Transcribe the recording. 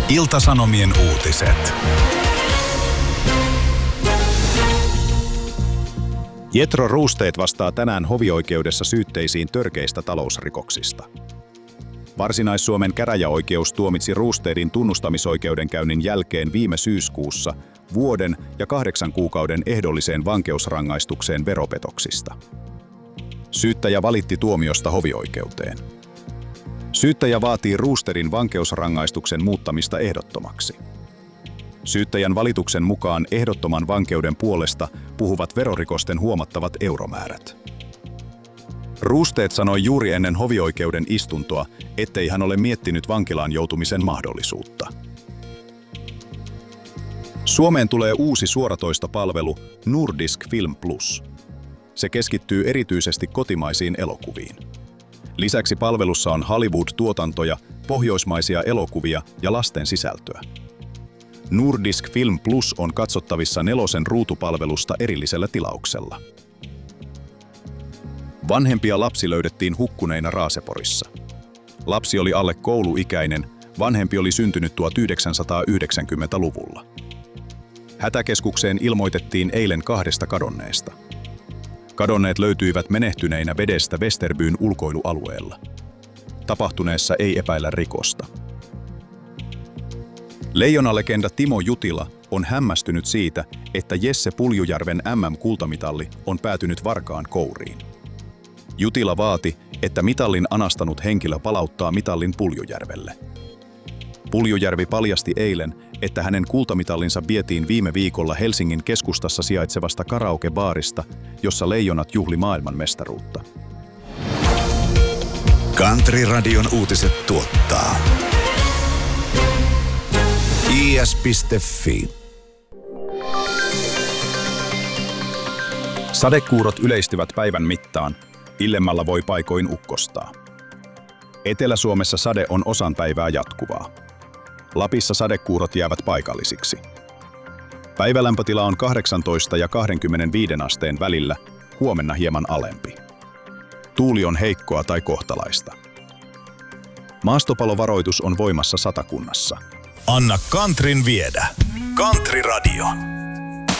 Ilta-Sanomien uutiset. Jethro Roosted vastaa tänään hovioikeudessa syytteisiin törkeistä talousrikoksista. Varsinais-Suomen käräjäoikeus tuomitsi Roostedin tunnustamisoikeudenkäynnin jälkeen viime syyskuussa vuoden ja 8 kuukauden ehdolliseen vankeusrangaistukseen veropetoksista. Syyttäjä valitti tuomiosta hovioikeuteen. Syyttäjä vaatii Roostedin vankeusrangaistuksen muuttamista ehdottomaksi. Syyttäjän valituksen mukaan ehdottoman vankeuden puolesta puhuvat verorikosten huomattavat euromäärät. Roosted sanoi juuri ennen hovioikeuden istuntoa, ettei hän ole miettinyt vankilaan joutumisen mahdollisuutta. Suomeen tulee uusi suoratoistopalvelu Nordisk Film Plus. Se keskittyy erityisesti kotimaisiin elokuviin. Lisäksi palvelussa on Hollywood-tuotantoja, pohjoismaisia elokuvia ja lasten sisältöä. Nordisk Film Plus on katsottavissa 4 ruutupalvelusta erillisellä tilauksella. Vanhempi ja lapsi löydettiin hukkuneina Raaseporissa. Lapsi oli alle kouluikäinen, vanhempi oli syntynyt 1990-luvulla. Hätäkeskukseen ilmoitettiin eilen 2 kadonneesta. Kadonneet löytyivät menehtyneinä vedestä Vesterbyn ulkoilualueella. Tapahtuneessa ei epäillä rikosta. Leijonalegenda Timo Jutila on hämmästynyt siitä, että Jesse Puljujärven MM-kultamitalli on päätynyt Varkaan kouriin. Jutila vaati, että mitallin anastanut henkilö palauttaa mitallin Puljujärvelle. Puljujärvi paljasti eilen, että hänen kultamitallinsa vietiin viime viikolla Helsingin keskustassa sijaitsevasta karaokebaarista, jossa Leijonat juhli maailmanmestaruutta. Country-radion uutiset tuottaa is.fi. Sadekuurot yleistyvät päivän mittaan. Illemmällä voi paikoin ukkostaa. Etelä-Suomessa sade on osan päivää jatkuvaa. Lapissa sadekuurot jäävät paikallisiksi. Päivälämpötila on 18 ja 25 asteen välillä, huomenna hieman alempi. Tuuli on heikkoa tai kohtalaista. Maastopalovaroitus on voimassa Satakunnassa. Anna Countryn viedä. Country Radio.